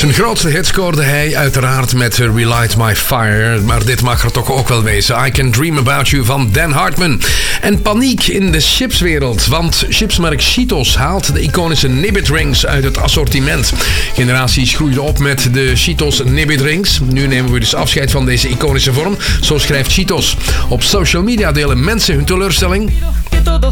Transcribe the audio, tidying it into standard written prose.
Zijn grootste hit scoorde hij uiteraard met Relight My Fire. Maar dit mag er toch ook wel wezen. I Can Dream About You van Dan Hartman. En paniek in de chipswereld. Want chipsmerk Cheetos haalt de iconische Nibbit Rings uit het assortiment. Generaties groeiden op met de Cheetos Nibbit Rings. Nu nemen we dus afscheid van deze iconische vorm. Zo schrijft Cheetos. Op social media delen mensen hun teleurstelling. Que todo